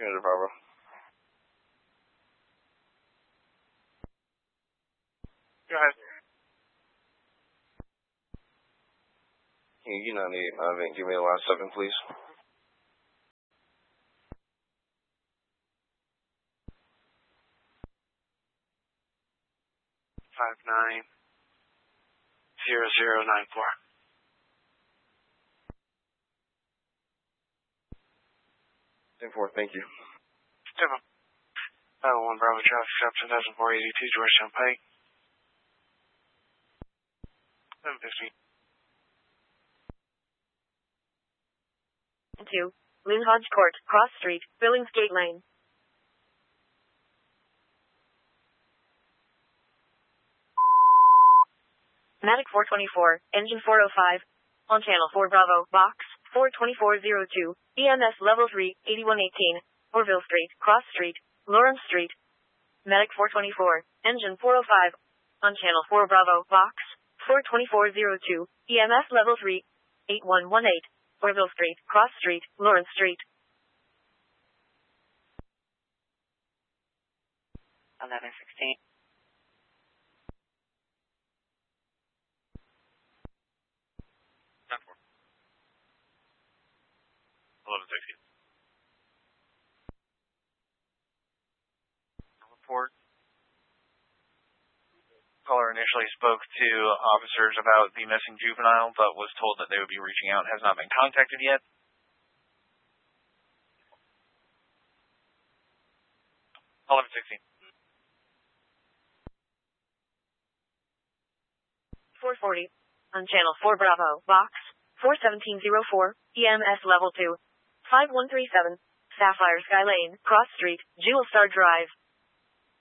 Unit Bravo. Go ahead. You don't need event. Give me the last 7, please. 590094. Thank you. 1 Bravo traffic stop 10482 Georgetown Pike. 750. 2. Lynn Hodge Court, Cross Street, Billingsgate Lane. Matic 424, engine 405, on channel 4 Bravo, box 42402, EMS level 3, 8118, Orville Street, Cross Street, Lawrence Street. Matic 424, engine 405, on channel 4 Bravo, box 42402, EMS level 3, 8118, Orville Street, Cross Street, Lawrence Street. 1116. 1160. Report. Caller initially spoke to officers about the missing juvenile, but was told that they would be reaching out. Has not been contacted yet. $11.16. 440, on channel 4 Bravo, box 41704, EMS level 2, 5137, Sapphire Sky Lane, Cross Street, Jewel Star Drive.